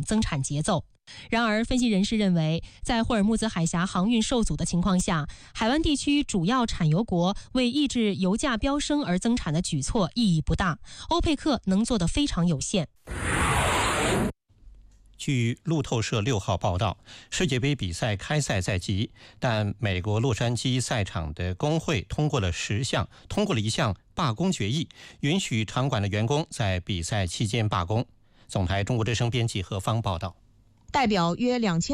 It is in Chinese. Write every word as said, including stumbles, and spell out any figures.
增产节奏。然而，分析人士认为，在霍尔木兹海峡航运受阻的情况下，海湾地区主要产油国为抑制油价飙升而增产的举措意义不大，欧佩克能做得非常有限。 据路透社六号报道，世界杯比赛开赛在即，但美国洛杉矶赛场的工会通过了十项，通过了一项罢工决议，允许场馆的员工在比赛期间罢工。总台中国之声编辑何芳报道。 代表约两千